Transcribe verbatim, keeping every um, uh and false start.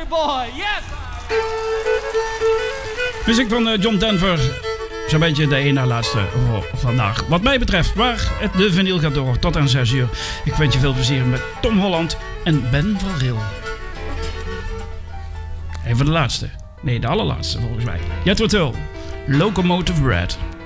Country Boy, yes! Muziek van uh, John Denver. Zo'n beetje de ene laatste voor vandaag. Wat mij betreft, maar het, de vinyl gaat door tot aan zes uur. Ik wens je veel plezier met Tom Holland en Ben van Ril. Even de laatste. Nee, de allerlaatste volgens mij. Jethro Tull, Locomotive Red.